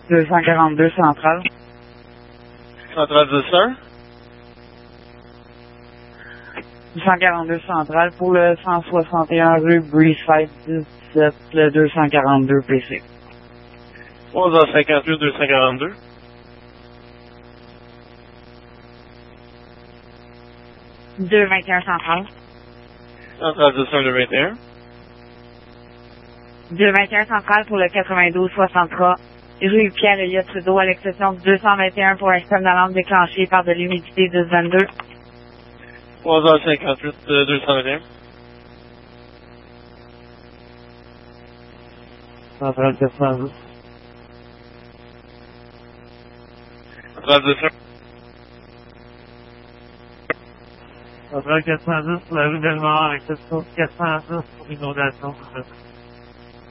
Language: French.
242 centrale. Centrale de Sœur. 242 centrale pour le 161 rue Breezeside 17, le 242 PC. 11h58, 242. – 221 centrale. Centrale de Sœur de 21. 221 centrale pour le 92 63 rue Pierre-Éliott Trudeau à l'exception du 221 pour un système d'alarme déclenché par de l'humidité 1022. 11h58, 221. Centrale 410. Centrale de Sœur. Centrale 410, la rue Bellemare, à l'exception 410 pour inondation.